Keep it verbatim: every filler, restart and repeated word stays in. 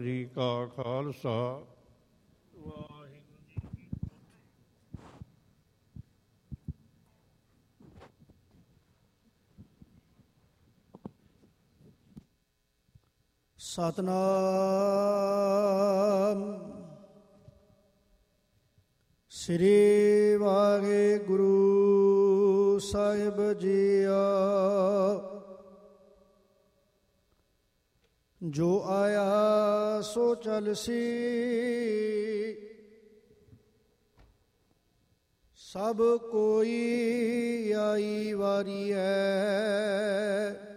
ਜੀ ਕਾ ਖਾਲਸਾ ਵਾਹਿਗੁਰੂ ਜੀ ਕੀ ਫਤਿਹ। ਸਤਨਾਮ ਸ੍ਰੀ ਵਾਹਿਗੁਰੂ ਸਾਹਿਬ ਜੀਓ। ਜੋ ਆਇਆ ਸੋ ਚਲਸੀ, ਸਭ ਕੋਈ ਆਈ ਵਾਰੀ ਹੈ।